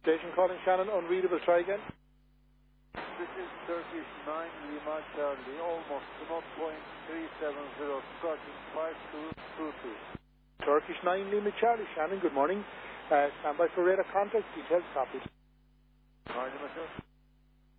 Station calling Shannon, unreadable, try again. This is Turkish 9 Lima Charlie, almost 0.370, starting 5222. Turkish 9 Lima Charlie, Shannon, good morning. Stand by for radar contact, details copied.